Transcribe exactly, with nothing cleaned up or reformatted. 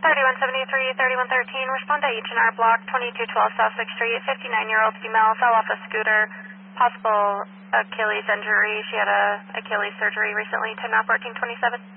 thirty-one seventy-three, thirty-one thirteen, respond to H and R Block, twenty-two twelve South sixth Street, fifty-nine-year-old female, fell off a scooter, possible Achilles injury. She had a Achilles surgery recently, ten not working, twenty-seven.